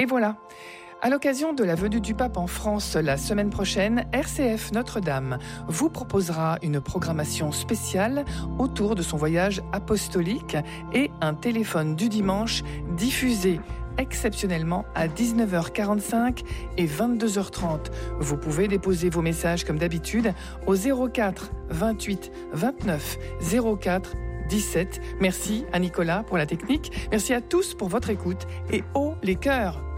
Et voilà. À l'occasion de la venue du pape en France la semaine prochaine, RCF Notre-Dame vous proposera une programmation spéciale autour de son voyage apostolique et un téléphone du dimanche diffusé exceptionnellement à 19h45 et 22h30. Vous pouvez déposer vos messages comme d'habitude au 04 28 29 04 17. Merci à Nicolas pour la technique. Merci à tous pour votre écoute et haut les cœurs.